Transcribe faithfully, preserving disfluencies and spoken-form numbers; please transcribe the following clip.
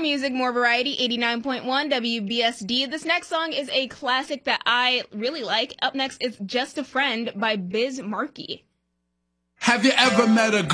music, more variety, eighty-nine point one W B S D. This next song is a classic that I really like. Up next is Just a Friend by Biz Markie. Have you ever met a girl?